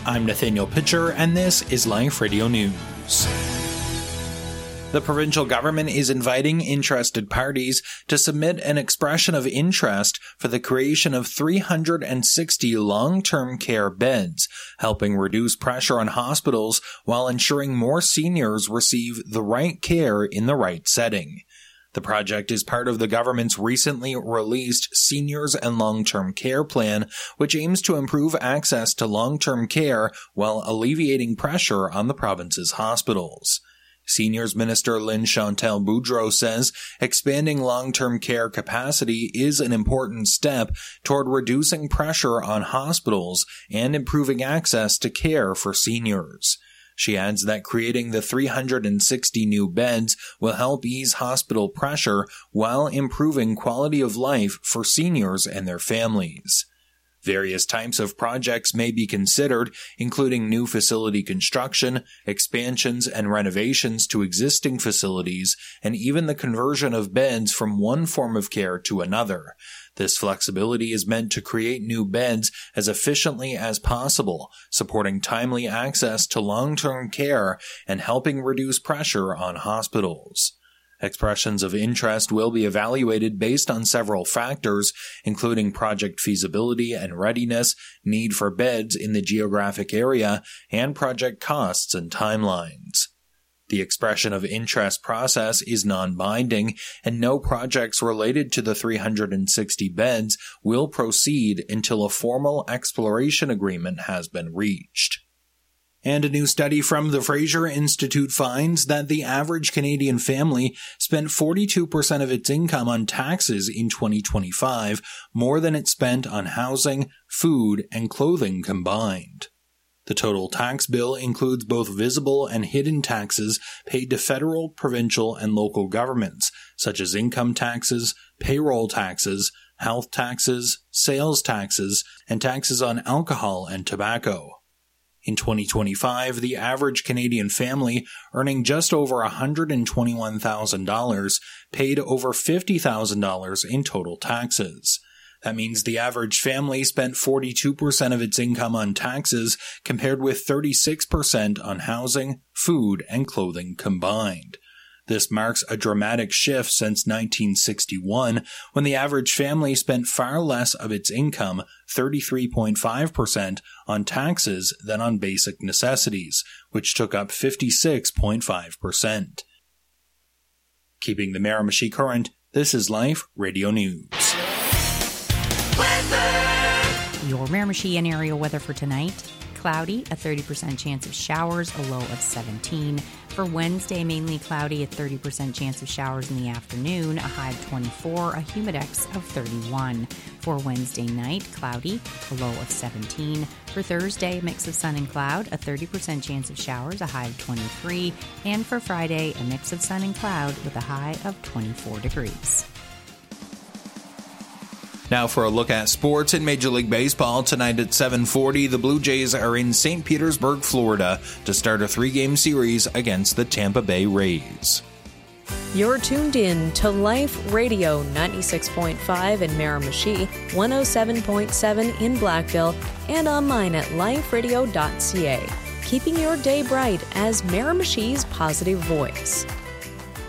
I'm Nathaniel Pitcher, and this is Life Radio News. The provincial government is inviting interested parties to submit an expression of interest for the creation of 360 long-term care beds, helping reduce pressure on hospitals while ensuring more seniors receive the right care in the right setting. The project is part of the government's recently released Seniors and Long-Term Care Plan, which aims to improve access to long-term care while alleviating pressure on the province's hospitals. Seniors Minister Lynn Chantal Boudreau says expanding long-term care capacity is an important step toward reducing pressure on hospitals and improving access to care for seniors. She adds that creating the 360 new beds will help ease hospital pressure while improving quality of life for seniors and their families. Various types of projects may be considered, including new facility construction, expansions and renovations to existing facilities, and even the conversion of beds from one form of care to another. This flexibility is meant to create new beds as efficiently as possible, supporting timely access to long-term care and helping reduce pressure on hospitals. Expressions of interest will be evaluated based on several factors, including project feasibility and readiness, need for beds in the geographic area, and project costs and timelines. The expression of interest process is non-binding, and no projects related to the 360 beds will proceed until a formal exploration agreement has been reached. And a new study from the Fraser Institute finds that the average Canadian family spent 42% of its income on taxes in 2025, more than it spent on housing, food, and clothing combined. The total tax bill includes both visible and hidden taxes paid to federal, provincial, and local governments, such as income taxes, payroll taxes, health taxes, sales taxes, and taxes on alcohol and tobacco. In 2025, the average Canadian family earning just over $121,000 paid over $50,000 in total taxes. That means the average family spent 42% of its income on taxes, compared with 36% on housing, food, and clothing combined. This marks a dramatic shift since 1961, when the average family spent far less of its income, 33.5%, on taxes than on basic necessities, which took up 56.5%. Keeping the Miramichi current, this is Life Radio News. Your Miramichi and area weather for tonight: cloudy, a 30% chance of showers, a low of 17. For Wednesday, mainly cloudy, a 30% chance of showers in the afternoon, a high of 24, a humidex of 31. For Wednesday night, cloudy, a low of 17. For Thursday, a mix of sun and cloud, a 30% chance of showers, a high of 23. And for Friday, a mix of sun and cloud with a high of 24 degrees. Now for a look at sports in Major League Baseball. Tonight at 7:40, the Blue Jays are in St. Petersburg, Florida, to start a 3-game series against the Tampa Bay Rays. You're tuned in to Life Radio 96.5 in Miramichi, 107.7 in Blackville, and online at liferadio.ca. Keeping your day bright as Miramichi's positive voice.